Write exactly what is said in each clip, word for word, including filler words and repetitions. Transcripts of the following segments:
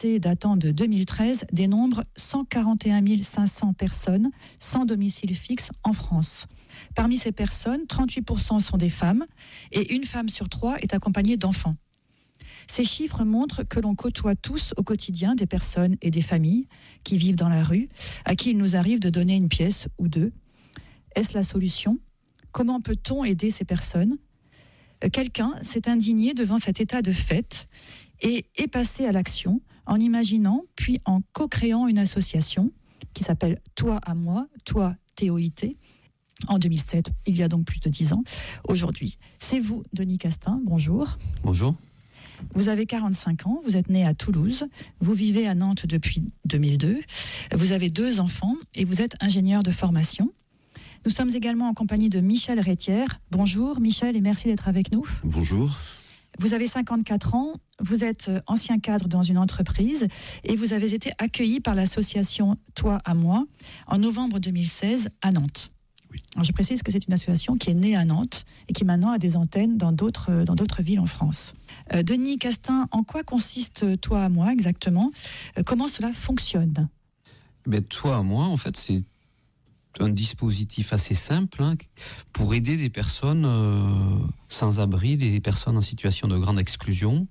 enquêtés datant de deux mille treize dénombrent cent quarante et un mille cinq cents personnes sans domicile fixe en France. Parmi ces personnes, trente-huit pour cent sont des femmes et une femme sur trois est accompagnée d'enfants. Ces chiffres montrent que l'on côtoie tous au quotidien des personnes et des familles qui vivent dans la rue, à qui il nous arrive de donner une pièce ou deux. Est-ce la solution ? Comment peut-on aider ces personnes ? Quelqu'un s'est indigné devant cet état de fait et est passé à l'action en imaginant puis en co-créant une association qui s'appelle Toi à moi, Toi T O I T, en deux mille sept, il y a donc plus de dix ans aujourd'hui. C'est vous, Denis Castin, bonjour. Bonjour. Vous avez quarante-cinq ans, vous êtes né à Toulouse, vous vivez à Nantes depuis deux mille deux, vous avez deux enfants et vous êtes ingénieur de formation. Nous sommes également en compagnie de Michel Rétière. Bonjour Michel et merci d'être avec nous. Bonjour. Vous avez cinquante-quatre ans, vous êtes ancien cadre dans une entreprise et vous avez été accueilli par l'association Toi à moi en novembre deux mille seize à Nantes. Oui. Alors je précise que c'est une association qui est née à Nantes et qui maintenant a des antennes dans d'autres, dans d'autres villes en France. Euh, Denis Castin, en quoi consiste Toi à moi exactement ? euh, Comment cela fonctionne ? Ben, Toi à moi, en fait, c'est un dispositif assez simple hein, pour aider des personnes euh, sans abri, des personnes en situation de grande exclusion.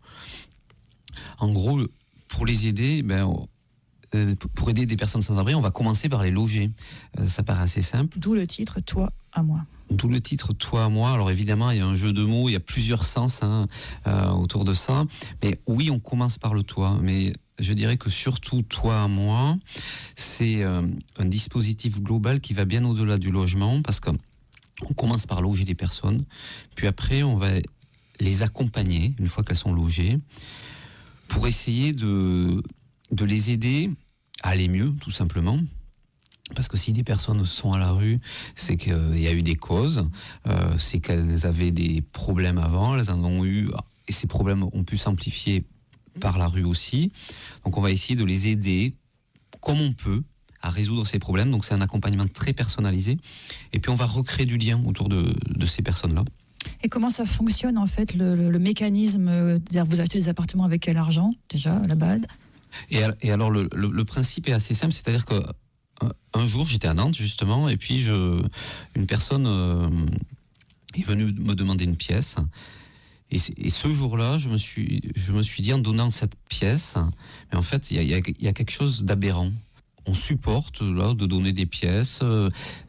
En gros, pour les aider, ben, euh, pour aider des personnes sans abri, on va commencer par les loger. Euh, ça paraît assez simple. D'où le titre Toi à moi. D'où le titre Toi à moi. Alors évidemment, il y a un jeu de mots, il y a plusieurs sens hein, euh, autour de ça. Mais oui, on commence par le toi. Mais je dirais que surtout Toi à moi, c'est euh, un dispositif global qui va bien au-delà du logement parce qu'on commence par loger les personnes. Puis après, on va les accompagner une fois qu'elles sont logées pour essayer de, de les aider à aller mieux, tout simplement. Parce que si des personnes sont à la rue, c'est qu'il y a eu des causes, euh, c'est qu'elles avaient des problèmes avant, elles en ont eu, et ces problèmes ont pu s'amplifier par la rue aussi. Donc on va essayer de les aider comme on peut à résoudre ces problèmes. Donc c'est un accompagnement très personnalisé. Et puis on va recréer du lien autour de, de ces personnes-là. Et comment ça fonctionne en fait, le, le, le mécanisme euh, c'est-à-dire vous achetez des appartements avec quel argent déjà à la base ? Et, et alors le, le, le principe est assez simple, c'est-à-dire que un jour, j'étais à Nantes justement, et puis je, une personne euh, est venue me demander une pièce. Et, et ce jour-là, je me suis, je me suis dit en donnant cette pièce, mais en fait, il y a, y a, y a quelque chose d'aberrant. On supporte là de donner des pièces, euh,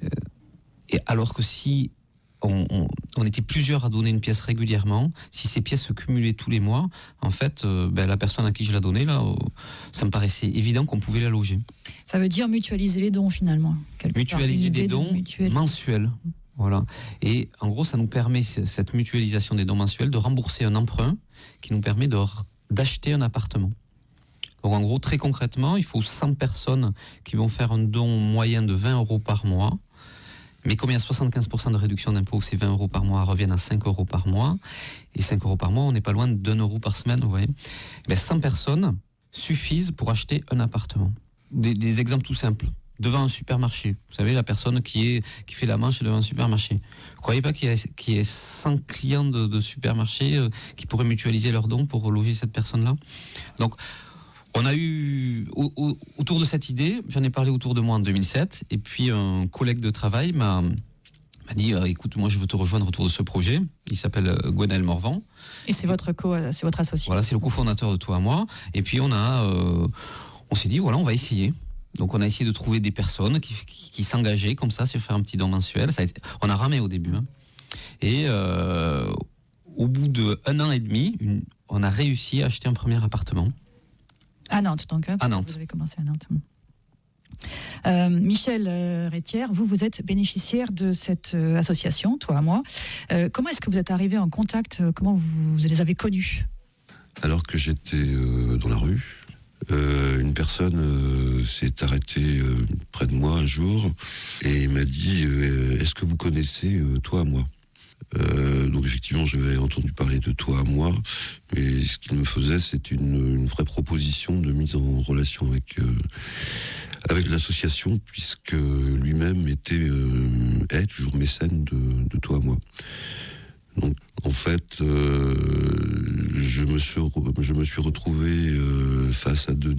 et alors que si on, on, on était plusieurs à donner une pièce régulièrement, si ces pièces se cumulaient tous les mois, en fait, euh, ben, la personne à qui je la donnais là, euh, ça me paraissait évident qu'on pouvait la loger. Ça veut dire mutualiser les dons finalement. Mutualiser des dons de mensuels. Voilà. Et en gros, ça nous permet, cette mutualisation des dons mensuels, de rembourser un emprunt qui nous permet de, d'acheter un appartement. Donc en gros, très concrètement, il faut cent personnes qui vont faire un don moyen de vingt euros par mois. Mais comme il y a soixante-quinze pour cent de réduction d'impôt, ces vingt euros par mois reviennent à cinq euros par mois. Et cinq euros par mois, on n'est pas loin d'un euro par semaine, vous voyez. Mais cent personnes suffisent pour acheter un appartement. Des, des exemples tout simples. Devant un supermarché. Vous savez, la personne qui, est, qui fait la manche devant un supermarché. Vous ne croyez pas qu'il y, a, qu'il y ait cent clients de, de supermarché euh, qui pourraient mutualiser leurs dons pour loger cette personne-là ? Donc, on a eu, au, au, autour de cette idée, j'en ai parlé autour de moi en deux mille sept, et puis un collègue de travail m'a, m'a dit euh, « Écoute, moi je veux te rejoindre autour de ce projet ». Il s'appelle euh, Gwenaël Morvan. Et c'est votre, co, c'est votre associé. Voilà, c'est le cofondateur de Toi à moi. Et puis on a, euh, on s'est dit, voilà, on va essayer. Donc on a essayé de trouver des personnes qui, qui, qui s'engageaient comme ça sur faire un petit don mensuel. Ça a été, on a ramé au début. Hein. Et euh, au bout d'un an et demi, une, on a réussi à acheter un premier appartement. À Nantes, donc. Hein, à Nantes. Vous avez commencé à Nantes. Euh, Michel euh, Rétière, vous, vous êtes bénéficiaire de cette euh, association, Toi à moi. Euh, comment est-ce que vous êtes arrivé en contact ? Comment vous, vous les avez connus ? Alors que j'étais euh, dans la rue, euh, une personne euh, s'est arrêtée euh, près de moi un jour et m'a dit euh, « Est-ce que vous connaissez euh, Toi à moi ?» Euh, donc effectivement, j'avais entendu parler de Toi à moi, mais ce qu'il me faisait, c'est une, une vraie proposition de mise en relation avec euh, avec l'association, puisque lui-même était euh, est toujours mécène de, de Toi à moi. Donc, en fait, euh, je, me suis, je me suis retrouvé euh, face à deux